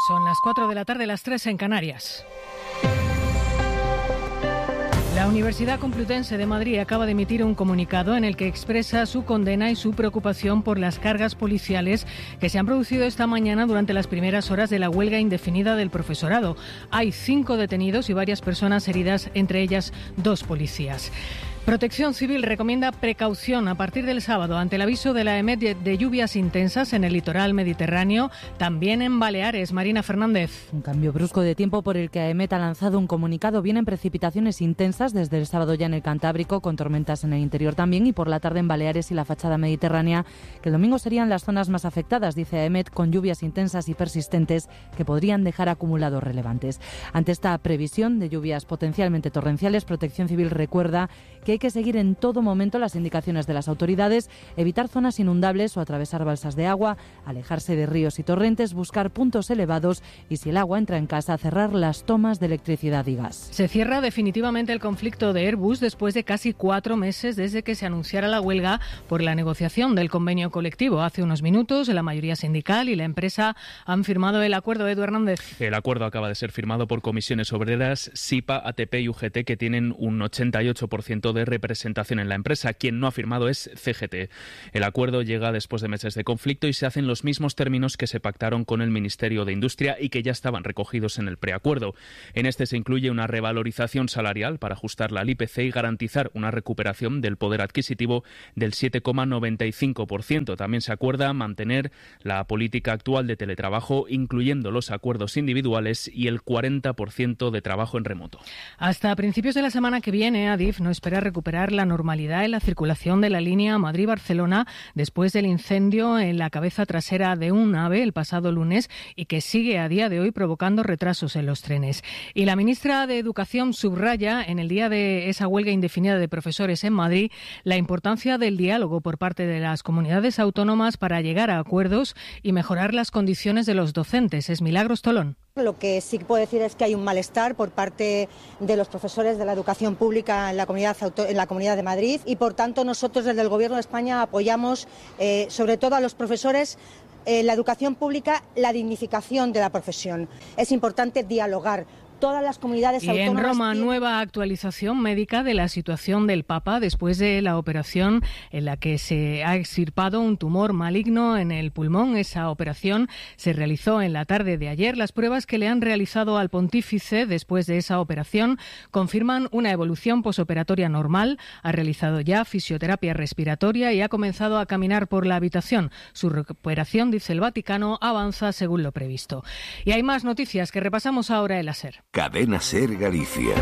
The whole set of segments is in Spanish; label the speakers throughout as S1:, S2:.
S1: Son las 4 de la tarde, las 3 en Canarias. La Universidad Complutense de Madrid acaba de emitir un comunicado en el que expresa su condena y su preocupación por las cargas policiales que se han producido esta mañana durante las primeras horas de la huelga indefinida del profesorado. Hay 5 detenidos y varias personas heridas, entre ellas 2 policías. Protección Civil recomienda precaución a partir del sábado ante el aviso de la EMET de lluvias intensas en el litoral mediterráneo, también en Baleares. Marina Fernández.
S2: Un cambio brusco de tiempo por el que AEMET ha lanzado un comunicado. Vienen precipitaciones intensas desde el sábado ya en el Cantábrico, con tormentas en el interior también, y por la tarde en Baleares y la fachada mediterránea, que el domingo serían las zonas más afectadas, dice AEMET, con lluvias intensas y persistentes que podrían dejar acumulados relevantes. Ante esta previsión de lluvias potencialmente torrenciales, Protección Civil recuerda que hay que seguir en todo momento las indicaciones de las autoridades, evitar zonas inundables o atravesar balsas de agua, alejarse de ríos y torrentes, buscar puntos elevados y, si el agua entra en casa, cerrar las tomas de electricidad y gas.
S1: Se cierra definitivamente el conflicto de Airbus después de casi 4 meses desde que se anunciara la huelga por la negociación del convenio colectivo. Hace unos minutos la mayoría sindical y la empresa han firmado el acuerdo. Edu Hernández.
S3: El acuerdo acaba de ser firmado por comisiones obreras, SIPA, ATP y UGT, que tienen un 88% de representación en la empresa. Quien no ha firmado es CGT. El acuerdo llega después de meses de conflicto y se hacen los mismos términos que se pactaron con el Ministerio de Industria y que ya estaban recogidos en el preacuerdo. En este se incluye una revalorización salarial para ajustarla al IPC y garantizar una recuperación del poder adquisitivo del 7,95%. También se acuerda mantener la política actual de teletrabajo, incluyendo los acuerdos individuales y el 40% de trabajo en remoto.
S1: Hasta principios de la semana que viene, Adif no espera recuperar la normalidad en la circulación de la línea Madrid-Barcelona después del incendio en la cabeza trasera de un AVE el pasado lunes y que sigue a día de hoy provocando retrasos en los trenes. Y la ministra de Educación subraya en el día de esa huelga indefinida de profesores en Madrid la importancia del diálogo por parte de las comunidades autónomas para llegar a acuerdos y mejorar las condiciones de los docentes. Es Milagros Tolón.
S4: Lo que sí puedo decir es que hay un malestar por parte de los profesores de la educación pública en la Comunidad de Madrid y, por tanto, nosotros desde el Gobierno de España apoyamos sobre todo a los profesores, la educación pública, la dignificación de la profesión. Es importante dialogar. Todas las comunidades autónomas.
S1: Y en Roma, nueva actualización médica de la situación del Papa después de la operación en la que se ha extirpado un tumor maligno en el pulmón. Esa operación se realizó en la tarde de ayer. Las pruebas que le han realizado al pontífice después de esa operación confirman una evolución posoperatoria normal. Ha realizado ya fisioterapia respiratoria y ha comenzado a caminar por la habitación. Su recuperación, dice el Vaticano, avanza según lo previsto. Y hay más noticias que repasamos ahora en la SER.
S5: Cadena SER Galicia.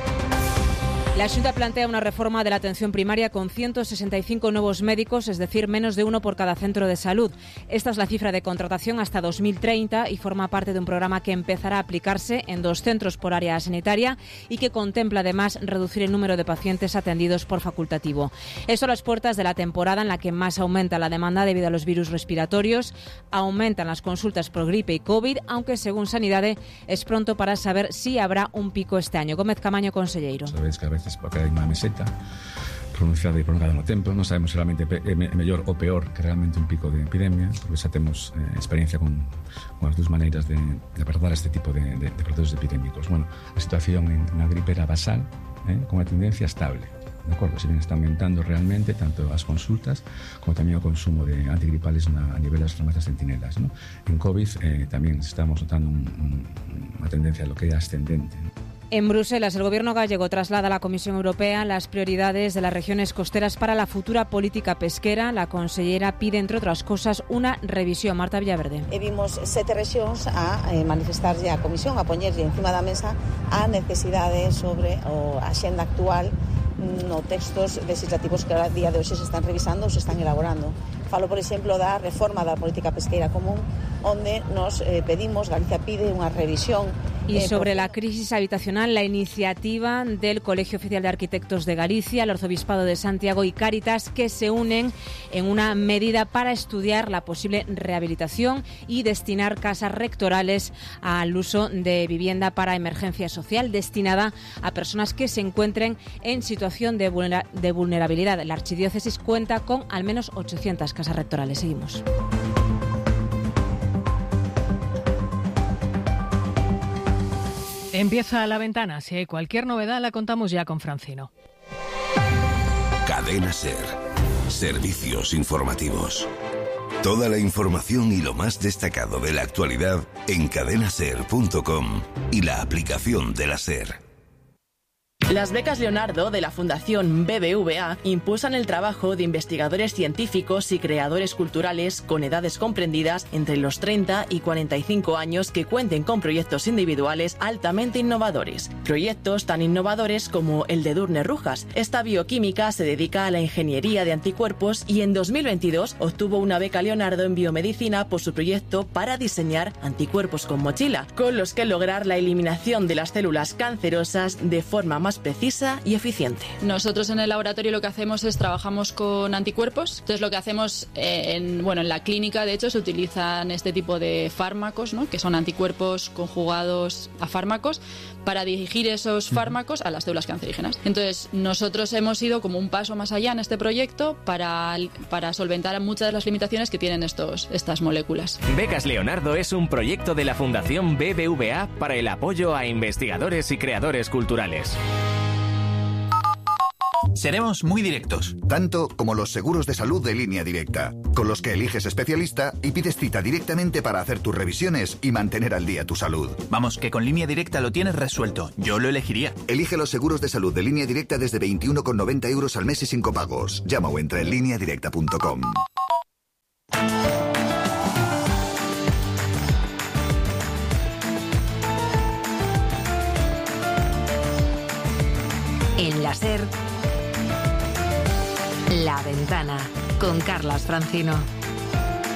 S2: La Xunta plantea una reforma de la atención primaria con 165 nuevos médicos, es decir, menos de uno por cada centro de salud. Esta es la cifra de contratación hasta 2030 y forma parte de un programa que empezará a aplicarse en 2 centros por área sanitaria y que contempla además reducir el número de pacientes atendidos por facultativo. Eso a las puertas de la temporada en la que más aumenta la demanda debido a los virus respiratorios, aumentan las consultas por gripe y COVID, aunque según Sanidade es pronto para saber si habrá un pico este año. Gómez Camaño, conselleiro.
S6: Sabéis que a veces porque hai unha meseta pronunciada e prolongada no tempo, non sabemos se realmente é mellor ou peor que realmente un pico de epidemia, porque xa temos experiencia con as 2 maneiras de abordar este tipo de procesos epidémicos. Bueno, a situación na gripe era basal, con unha tendencia estable. De acordo, se bien está aumentando realmente tanto as consultas como tamén o consumo de antigripales a nivel das farmacias centinelas, ¿no? En COVID tamén estamos notando unha tendencia a lo que é ascendente, ¿no?
S2: En Bruselas, el Gobierno gallego traslada a la Comisión Europea las prioridades de las regiones costeras para la futura política pesquera. La consellera pide, entre otras cosas, una revisión. Marta Villaverde.
S7: Vimos 7 rexións a manifestarlle a Comisión, a poñerlle encima da mesa a necesidade sobre a axenda actual no textos legislativos que a día de hoxe se están revisando ou se están elaborando. Falo, por exemplo, da reforma da política pesqueira común, onde nos pedimos, Galicia pide unha revisión.
S2: Y sobre la crisis habitacional, la iniciativa del Colegio Oficial de Arquitectos de Galicia, el Arzobispado de Santiago y Cáritas, que se unen en una medida para estudiar la posible rehabilitación y destinar casas rectorales al uso de vivienda para emergencia social, destinada a personas que se encuentren en situación de vulnerabilidad. La Archidiócesis cuenta con al menos 800 casas rectorales. Seguimos.
S1: Empieza La Ventana. Si hay cualquier novedad la contamos ya con Francino.
S5: Cadena SER. Servicios informativos. Toda la información y lo más destacado de la actualidad en cadenaser.com y la aplicación de la SER.
S8: Las becas Leonardo de la Fundación BBVA impulsan el trabajo de investigadores científicos y creadores culturales con edades comprendidas entre los 30 y 45 años que cuenten con proyectos individuales altamente innovadores. Proyectos tan innovadores como el de Edurne Rujas. Esta bioquímica se dedica a la ingeniería de anticuerpos y en 2022 obtuvo una beca Leonardo en biomedicina por su proyecto para diseñar anticuerpos con mochila, con los que lograr la eliminación de las células cancerosas de forma más precisa y eficiente.
S9: Nosotros en el laboratorio lo que hacemos es trabajamos con anticuerpos. Entonces lo que hacemos en la clínica, de hecho, se utilizan este tipo de fármacos, ¿no? Que son anticuerpos conjugados a fármacos para dirigir esos fármacos a las células cancerígenas. Entonces nosotros hemos ido como un paso más allá en este proyecto para solventar muchas de las limitaciones que tienen estas moléculas.
S10: Becas Leonardo es un proyecto de la Fundación BBVA para el apoyo a investigadores y creadores culturales.
S11: Seremos muy directos.
S12: Tanto como los seguros de salud de Línea Directa, con los que eliges especialista y pides cita directamente para hacer tus revisiones y mantener al día tu salud.
S11: Vamos, que con Línea Directa lo tienes resuelto. Yo lo elegiría.
S12: Elige los seguros de salud de Línea Directa desde 21,90 € al mes y sin copagos. Llama o entra en lineadirecta.com.
S13: En la SER, La Ventana, con Carlas Francino.